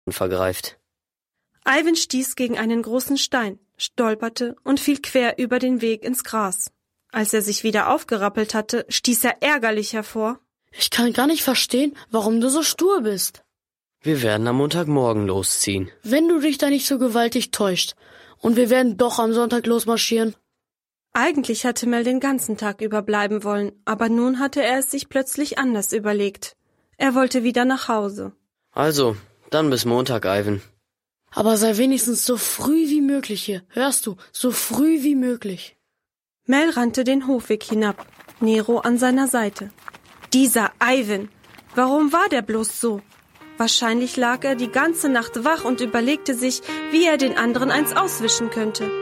vergreift. Ivan stieß gegen einen großen Stein, stolperte und fiel quer über den Weg ins Gras. Als er sich wieder aufgerappelt hatte, stieß er ärgerlich hervor: Ich kann gar nicht verstehen, warum du so stur bist. Wir werden am Montagmorgen losziehen. Wenn du dich da nicht so gewaltig täuscht. Und wir werden doch am Sonntag losmarschieren. Eigentlich hatte Mel den ganzen Tag über bleiben wollen, aber nun hatte er es sich plötzlich anders überlegt. Er wollte wieder nach Hause. Also, dann bis Montag, Ivan. Aber sei wenigstens so früh wie möglich hier. Hörst du? So früh wie möglich. Mel rannte den Hofweg hinab, Nero an seiner Seite. Dieser Ivan! Warum war der bloß so? Wahrscheinlich lag er die ganze Nacht wach und überlegte sich, wie er den anderen eins auswischen könnte.